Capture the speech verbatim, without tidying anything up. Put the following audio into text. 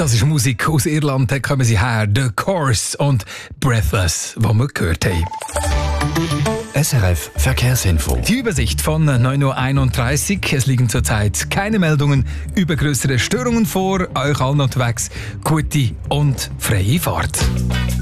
Das ist Musik aus Irland, da kommen sie her. The Course und Breathless, was wir gehört haben. S R F Verkehrsinfo. Die Übersicht von neun Uhr einunddreißig. Es liegen zurzeit keine Meldungen über größere Störungen vor. Euch allen unterwegs gute und freie Fahrt.